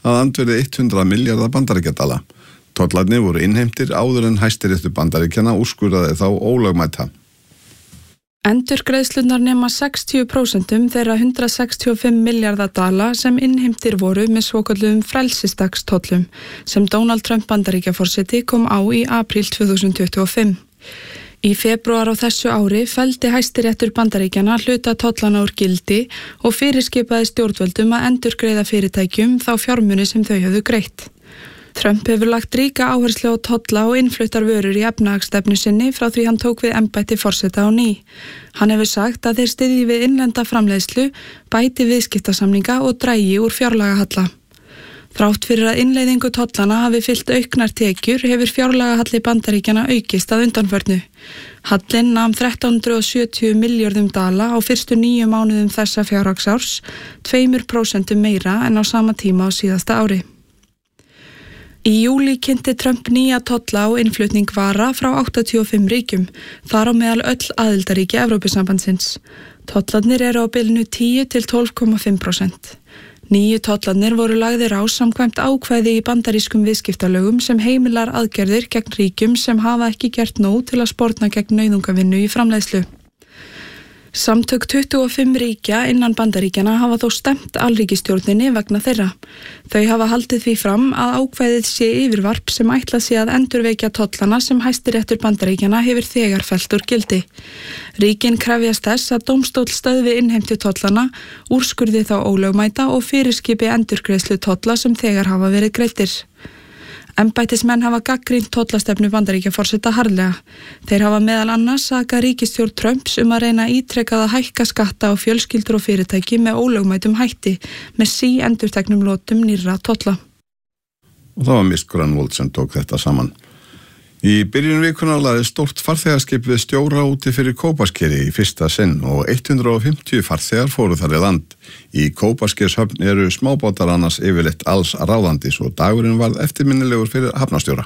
að andvirði 100 milljarða bandaríkjadala. Tollarnir voru innheimtir áður en Hæstiréttur Bandaríkjanna úrskurðaði þá ólögmæta. Endurgreiðslurnar nema 60% þeirra 165 milljarða dala sem innheimtir voru með svokölluðum frelsisdagstollum sem Donald Trump Bandaríkjaforseti kom á í apríl 2025. Í febrúar á þessu ári felldi Hæstiréttur Bandaríkjanna hluta tollana úr gildi og fyrirskipaði stjórnvöldum að endurgreiða fyrirtækjum þá fjármuni sem þau höfðu greitt. Trump hefur lagt ríka áherslu á tolla og innfluttar vörur í efnahagsstefnu sinni frá því hann tók við embætti forseta á ný. Hann hefur sagt að þeir styðji við innlenda framleiðslu, bæti viðskiptasamninga og dragi úr fjárlagahalla. Þrátt fyrir að innleiðingu tollana hafi fylgt auknar tekjur hefur fjárlagahalli Bandaríkjanna aukist að undanförnu. Hallinn nam 1370 milljörðum dala á fyrstu 9 mánuðum þessa fjárhagsárs, 2% meira en á sama tíma á síðasta ári. Í júlí kynnti Trump nýja tolla á innflutning vara frá 85 ríkjum, þar á meðal öll aðildarríki Evrópusambandsins. Tollarnir eru á bilinu 10 til 12,5%. Nýju tollarnir voru lagðir á samkvæmt ákvæði í bandarískum viðskiptalögum sem heimilar aðgerðir gegn ríkjum sem hafa ekki gert nóg til að sporna gegn nauðungavinnu í framleiðslu. Samtök 25 ríkja innan Bandaríkjanna hafa þó stemt alríkisstjórninni vegna þeirra. Þau hafa haldið því fram að ákvæðið sé yfirvarp sem ætlað sé að endurvekja tollana sem Hæstiréttur Bandaríkjanna hefur þegar fellt úr gildi. Ríkin krefjast þess að dómstóll stöðvi innheimtu tollana, úrskurði þá ólögmæta og fyrirskipi endurgreiðslu tolla sem þegar hafa verið greiddir. Embættismenn hafa gagnrýnt tollastefnu Bandaríkjaforseta harðlega. Þeir hafa meðal annars sakað ríkisstjórn Trumps að reyna ítrekað að hækka skatta á fjölskyldur og fyrirtæki með ólögmætum hætti með endurteknum lotum nýrra tolla. Og það var Mist Grönvold sem tók þetta saman. Í byrjun vikunar lagði stórt farþegaskip við stjóra úti fyrir Kópaskeri í fyrsta sinn og 150 farþegar fóru þar í land. Í Kópaskershöfn eru smábátar annars yfirleitt alls ráðandi svo dagurinn varð eftirminnilegur fyrir hafnarstjóra.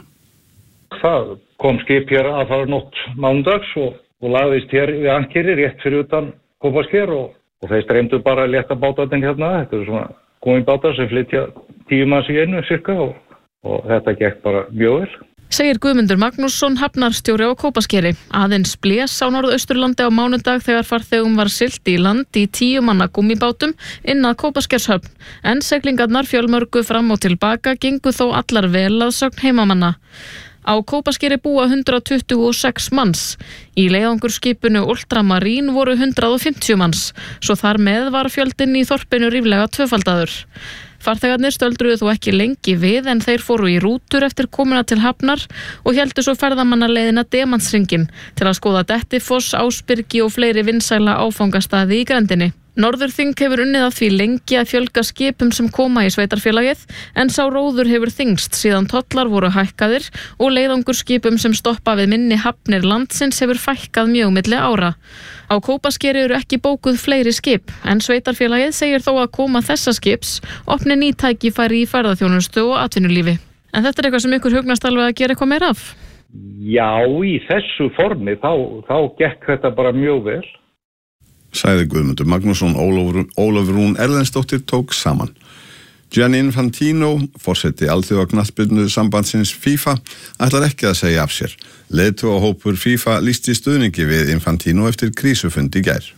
Það kom skip hér aðfara nótt mánudags og lagðist hér við ankeri rétt fyrir utan Kópasker og þeir streymdu bara létta bátarnir hérna. Þetta eru svona komibátar sem flytja 10 manns í einu cirka og þetta gekk bara mjög vel. Segir Guðmundur Magnússon, hafnarstjóri á Kópaskeri. Aðeins blés á Norðausturlandi á mánudag þegar farþegum var siglt í land í 10 manna gúmmíbátum inn að Kópaskershöfn. En siglingarnar fjölmörgu fram og tilbaka gengu þó allar vel að sögn heimamanna. Á Kópaskeri búa 126 manns. Í leiðangurskipinu Ultramarín voru 150 manns. Svo þar með var fjöldinn í þorpinu ríflega tvöfaldaður. Farþegarnir stöldruðu þó ekki lengi við en þeir fóru í rútur eftir komuna til Hafnar og héldu svo ferðamannaleiðina Demantsringinn til að skoða Dettifoss, Ásbyrgi og fleiri vinsæla áfangastaði í grenndinni. Norðurþing hefur unnið að því lengi að fjölga skipum sem koma í sveitarfélagið en sá róður hefur þyngst síðan tollar voru hækkaðir og leiðangurskipum sem stoppa við minni hafnir landsins hefur fækkað mjög milli ára. Á Kópaskeri eru ekki bókuð fleiri skip en sveitarfélagið segir þó að koma þessa skips opni ný tækifæri í ferðaþjónustu og atvinnulífi. En þetta er eitthvað sem ykkur hugnast alveg að gera eitthvað meira af? Já, í þessu formi þá gekk þetta bara mjög vel. Sagði Guðmundur Magnússon, Ólafur Rún Erlendsdóttir tók saman. Gianni Infantino, forseti alþjóðaknattspyrnu sambandsins FIFA, ætlar ekki að segja af sér. Leiðtogahópur FIFA lýsti stuðningi við Infantino eftir krísufund í gær.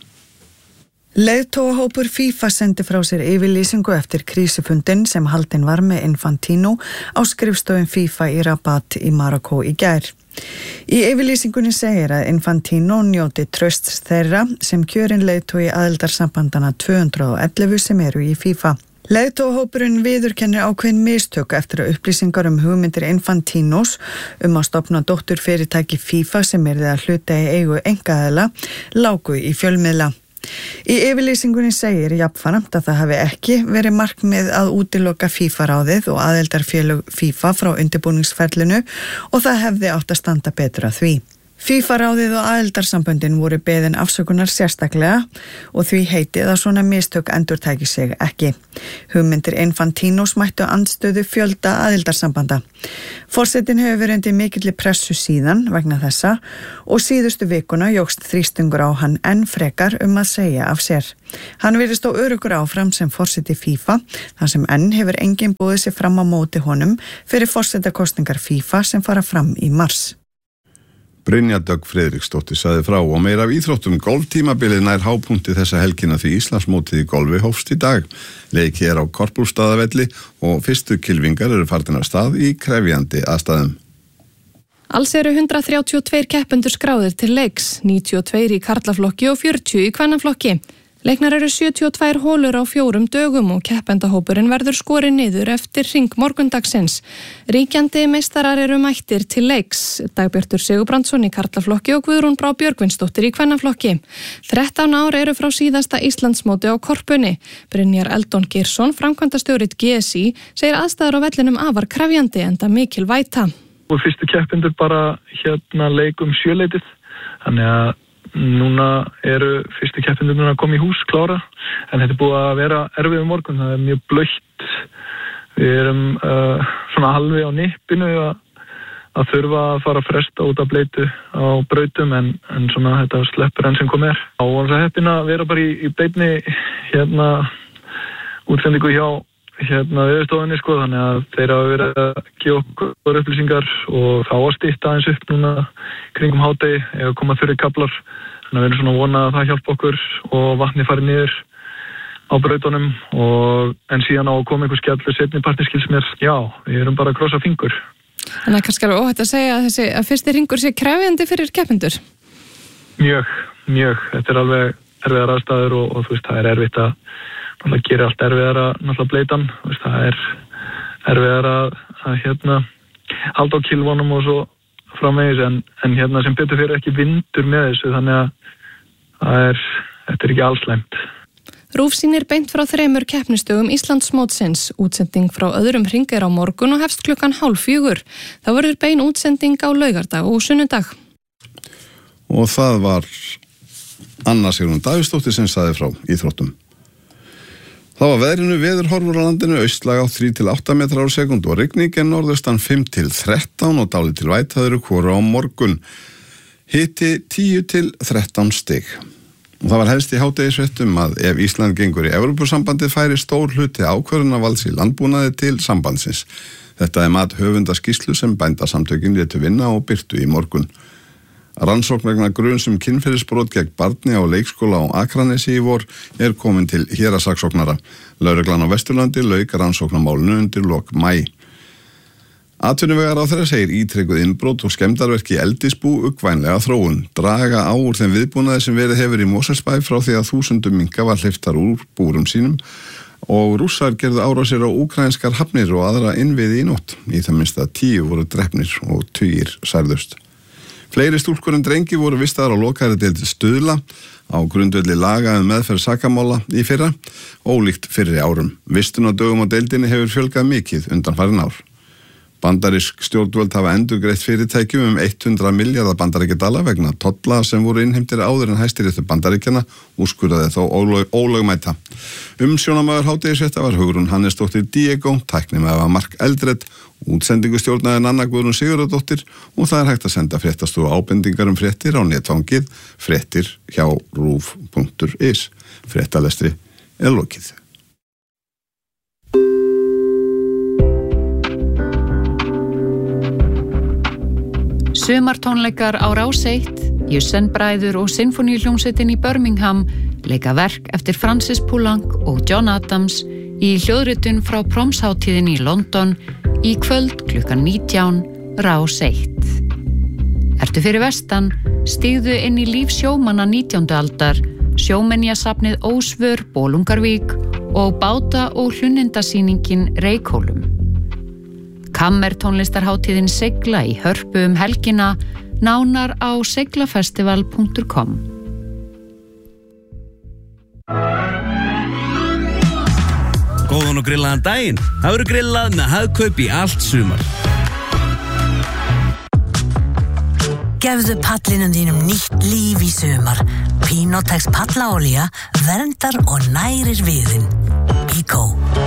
Leiðtogahópur FIFA sendi frá sér yfirlýsingu eftir krísufundin sem haldinn var með Infantino á skrifstofum FIFA í Rabat í Marokkó í gær. Í yfirlýsingunni segir að Infantino njóti trausts þeirra sem kjörin leiðtogi aðildarsambandana 211 sem eru í FIFA. Leiðtogahópurinn viðurkennir ákveðin mistök eftir að upplýsingar hugmyndir Infantinos að stofna dótturfyrirtæki FIFA sem yrði að hluta í eigu einkaaðila lágu í fjölmiðla. Í yfirlýsingunni segir jafnframt að það hafi ekki verið markmið að útiloka FIFA-ráðið og aðildarfélög FIFA frá undirbúningsferlinu og það hefði átt að standa betur að því. FIFA-ráðið og aðildarsamböndin voru beðin afsökunar sérstaklega og því heitið að svona mistök endurtæki sig ekki. Hugmyndir Infantínos mættu andstöðu fjölda aðildarsambanda. Forsetinn hefur verið undir mikilli pressu síðan vegna þessa og síðustu vikuna jókst þrýstingur á hann enn frekar að segja af sér. Hann virðist þó öruggur áfram sem forseti FIFA, þar sem enn hefur enginn boðið sig fram á móti honum fyrir forsetakosningar FIFA sem fara fram í mars. Brynja Dögg Friðriksdóttir sagði frá og meira af íþróttum. Golftímabilið nær hápunkti þessa helgina því Íslandsmótið í golfi hófst í dag. Leiki á Korpúlfsstaðavelli og fyrstu kylfingar eru farnir af stað í krefjandi aðstæðum. Alls eru 132 keppendur skráðir til leiks, 92 í karlaflokki og 40 í kvennaflokki. Leiknar eru 72 hólur á 4 dögum og keppendahópurinn verður skorið niður eftir hring morgundagsins. Ríkjandi meistarar eru mættir til leiks, Dagbjartur Sigurbrandsson í karlaflokki og Guðrún Brá Björgvinsdóttir í kvennaflokki. 13 ár eru frá síðasta Íslandsmóti á Korpunni. Brynjar Eldon Geirsson, framkvæmdastjóri GSI, segir aðstæður á vellinum afar krefjandi enda mikil væta. Og fyrstu keppendur bara leikum 7-leitið, þannig að núna eru fyrstu keppendurna að koma í hús klára, en þetta búið að vera erfið morgun, það mjög blautt. Við erum svona halvi á nippinu að þurfa að fara að fresta út af bleitu á brautum, en svona þetta sleppur enn sem kom Og var það heppin að vera bara í beinni útsendingu hjá viðstofunni þannig að þeir hafa verið að gefa okkur upplýsingar og þá að stytta aðeins upp núna kringum hádegi ef koma þurri kaflar. Þannig að við erum svona að vona að það hjálpa okkur og vatni fari niður á brautunum en síðan á að koma einhver skellur seinni partískils mér. Já, við erum bara að krossa fingur. Þannig að kannski alveg óhætt að segja að fyrsti hringur sé krefjandi fyrir keppendur? Mjög. Þetta er alveg erfiðar aðstæður og þú veist, það er erfitt að það gerir allt erfiðar að bleitan, það er erfiðar að halda á kilvunum og svo framvegis en sem betur fyrir ekki vindur með þessu þannig að þetta er ekki alls slæmt. RÚV sýnir beint frá 3 keppnisdögum Íslandsmótsins. Útsending frá öðrum hring er á morgun og hefst 3:30. Það verður bein útsending á laugardag og sunnudag. Og það var Anna Sigrún Davíðsdóttir sem sagði frá íþróttum. Það var veðrinu veðurhorfur á landinu, austlæg á 3-8 metrar á sekúndu og rigning en norðaustan 5-13 og dálítil væta eru hvora á morgun. Hiti 10-13 stig. Og það var helst í hádegisfréttum að ef Ísland gengur í Evrópusambandið færi stór hluti ákvörðunarvalds í landbúnaði til sambandsins. Þetta er mat höfundaskýrslu sem bændasamtökin létu vinna og birtu í morgun. Rannsókn vegna gruns kynferðisbrot gegn barni á leikskóla á Akranesi í vor er komin til héraðssaksóknara. Lögreglan á Vesturlandi lauk rannsóknarmálinu undir lok maí. Atvinnuvegaráðherra segir ítrekuð innbrot og skemmdarverk í eldisbú uggvænlega þróun. Draga á úr þeim viðbúnaði sem verið hefur í Mosfellsbæ frá því að þúsundum minka var hleyptar úr búrum sínum og Rússar gerðu árásir á úkraínskar hafnir og aðra innviði í nótt. Í það minnsta 10 voru drepnir og 20 særðust. Fleiri stúlkur en drengi voru vistaðar á lokaðri deild Stuðla á grundvelli laga meðferð sakamála í fyrra, ólíkt fyrri árum. Vistun á dögum á deildinni hefur fjölgað mikið undanfarin ár. Bandarísk stjórnvöld hafa endurgreitt fyrirtækjum 100 milljarða bandaríkjadala vegna tolla sem voru innheimtir áður en Hæstiréttur Bandaríkjanna úrskurðaði þó ólögmæta. Umsjónamaður hádegisfrétta var Hugrún Hannesdóttir Diego, tæknimaður Mark Eldred, útsendingu stjórnaði Nanna Guðrún Sigurðardóttir og það er hægt að senda fréttastofu ábendingar fréttir á netfangið fréttir hjá ruv.is. Fréttalestri er lokið. Sumartónleikar á Rás 1, Jussenbræður og Sinfoníuhljómsveitin í Birmingham leika verk eftir Francis Poulenc og John Adams í hljóðritun frá Promsháttíðinni í London í kvöld 19:00 Rás 1. Ertu fyrir vestan, stígðu inn í líf sjómanna 19. aldar, sjómenjasafnið Ósvör, Bolungarvík og báta- og hlunnindasýningin Reykhólum. Kammertónlistarhátíðin Segla í Hörpu helgina, nánar á seglafestival.com. Góðan og grillaðan daginn. Það verður grillað með Hagkaup í allt sumar. Gefðu pallinum þínum nýtt líf í sumar. Pinotex pallaolía verndar og nærir viðinn. Bíkó.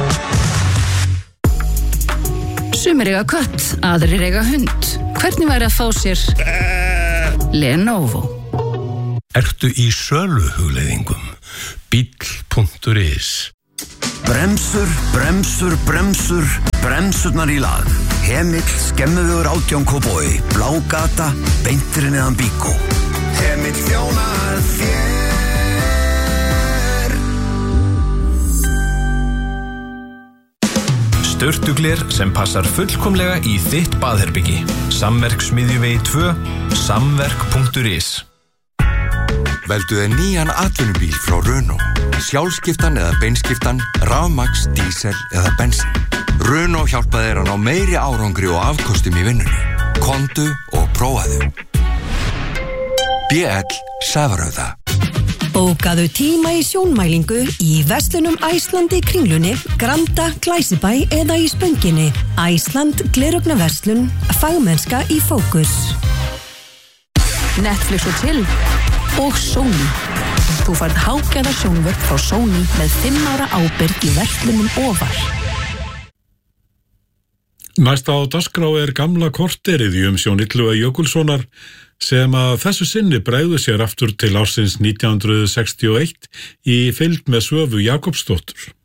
Sumir eiga kött, aðrir eiga hund. Hvernig væri að fá sér Lenovo? Ertu í söluhugleiðingum? Bíll.is. Bremsur, bremsur, bremsur, bremsurnar í lag. Hemill, Skemmuvegur 18 Kópavogi, Blágata, beinturinn eðan Bíkó. Hemill þjónar þér. Sturtugler sem passar fullkomlega í þitt baðherbyggi. Samverk Smiðjuvegi 2, samverk.is. Veldu þér nýjan atvinnubíl frá Renault. Sjálfskiptan eða beinskiptan, rafmagns, dísel eða bensin. Renault hjálpa þér að ná meiri árangri og afkostum í vinnunni. Komdu og prófaðu. BL Sævarauða. Bókaðu tíma í sjónmælingu í verslunum Æsland í Kringlunni, Granda, Glæsibæ eða í Spönginni. Æsland, gleraugnarverslun, fagmennska í fókus. Netflix og chill og Sony. Þú færð hágæða sjónvörp frá Sony með 5 ára ábyrgð í verslunum ofar. Næsta á dagskrá gamla korterið í umsjón Illuga Jökulssonar sem að þessu sinni bregðu sér aftur til ársins 1961 í fylgd með Svövu Jakobsdóttur.